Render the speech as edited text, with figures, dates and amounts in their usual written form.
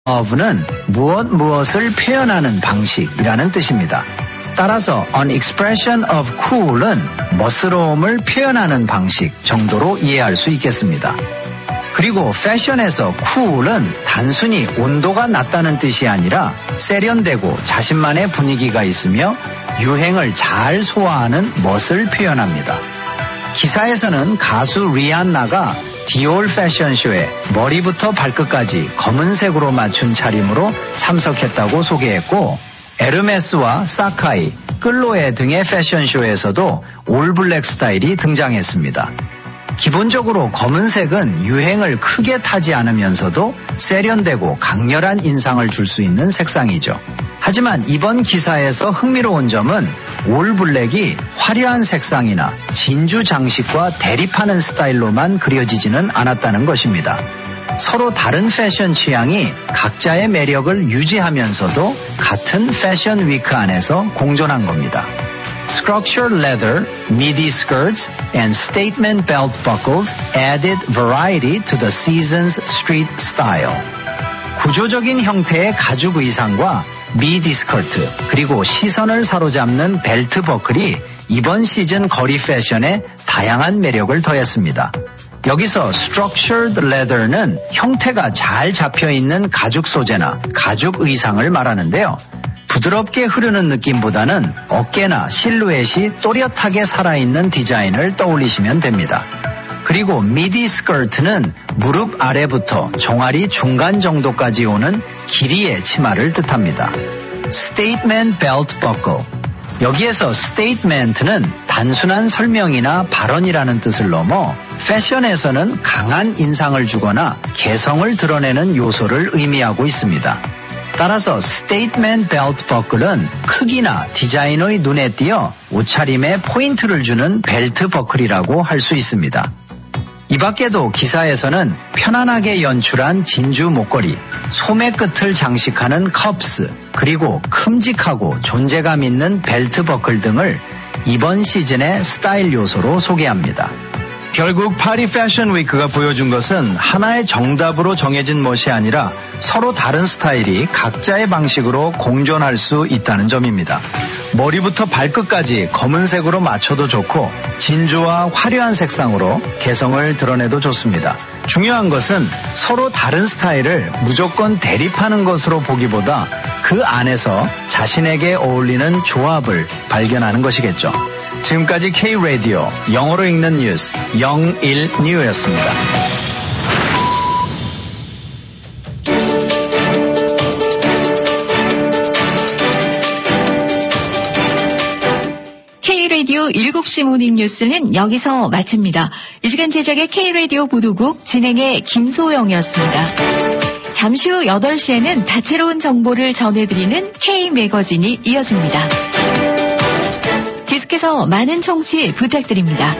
of는 무엇을 표현하는 방식이라는 뜻입니다. 따라서 an expression of cool은 멋스러움을 표현하는 방식 정도로 이해할 수 있겠습니다. 그리고 패션에서 cool은 단순히 온도가 낮다는 뜻이 아니라 세련되고 자신만의 분위기가 있으며 유행을 잘 소화하는 멋을 표현합니다. 기사에서는 가수 리안나가 디올 패션쇼에 머리부터 발끝까지 검은색으로 맞춘 차림으로 참석했다고 소개했고, 에르메스와 사카이, 끌로에 등의 패션쇼에서도 올블랙 스타일이 등장했습니다. 기본적으로 검은색은 유행을 크게 타지 않으면서도 세련되고 강렬한 인상을 줄 수 있는 색상이죠. 하지만 이번 기사에서 흥미로운 점은 올블랙이 화려한 색상이나 진주 장식과 대립하는 스타일로만 그려지지는 않았다는 것입니다. 서로 다른 패션 취향이 각자의 매력을 유지하면서도 같은 패션 위크 안에서 공존한 겁니다. Structured leather, midi skirts, and statement belt buckles added variety to the season's street style. 구조적인 형태의 가죽 의상과 미디 스커트, 그리고 시선을 사로잡는 벨트 버클이 이번 시즌 거리 패션에 다양한 매력을 더했습니다. 여기서 structured leather는 형태가 잘 잡혀있는 가죽 소재나 가죽 의상을 말하는데요. 부드럽게 흐르는 느낌보다는 어깨나 실루엣이 또렷하게 살아있는 디자인을 떠올리시면 됩니다. 그리고 미디 스커트는 무릎 아래부터 종아리 중간 정도까지 오는 길이의 치마를 뜻합니다. Statement belt buckle. 여기에서 statement는 단순한 설명이나 발언이라는 뜻을 넘어 패션에서는 강한 인상을 주거나 개성을 드러내는 요소를 의미하고 있습니다. 따라서 statement belt buckle은 크기나 디자인의 눈에 띄어 옷차림에 포인트를 주는 벨트 버클이라고 할 수 있습니다. 이 밖에도 기사에서는 편안하게 연출한 진주 목걸이, 소매 끝을 장식하는 컵스, 그리고 큼직하고 존재감 있는 벨트 버클 등을 이번 시즌의 스타일 요소로 소개합니다. 결국 파리 패션 위크가 보여준 것은 하나의 정답으로 정해진 멋이 아니라 서로 다른 스타일이 각자의 방식으로 공존할 수 있다는 점입니다. 머리부터 발끝까지 검은색으로 맞춰도 좋고 진주와 화려한 색상으로 개성을 드러내도 좋습니다. 중요한 것은 서로 다른 스타일을 무조건 대립하는 것으로 보기보다 그 안에서 자신에게 어울리는 조합을 발견하는 것이겠죠. 지금까지 K-라디오 영어로 읽는 뉴스 영일뉴였습니다. K-라디오 7시 모닝 뉴스는 여기서 마칩니다. 이 시간 제작의 K-라디오 보도국 진행의 김소영이었습니다. 잠시 후 8시에는 다채로운 정보를 전해드리는 K-매거진이 이어집니다. 계속해서 많은 청취 부탁드립니다.